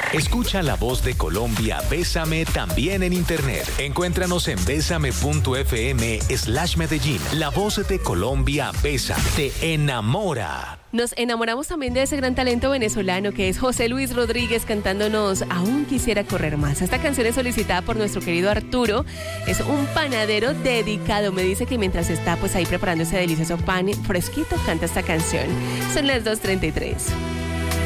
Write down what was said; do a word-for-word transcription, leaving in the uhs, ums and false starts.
Escucha la voz de Colombia, Bésame, también en internet. Encuéntranos en bésame.fm slash Medellín. La voz de Colombia, Bésame, te enamora. Nos enamoramos también de ese gran talento venezolano que es José Luis Rodríguez cantándonos Aún quisiera correr más. Esta canción es solicitada por nuestro querido Arturo. Es un panadero dedicado. Me dice que mientras está pues ahí preparando ese delicioso pan fresquito, canta esta canción. Son las dos treinta y tres.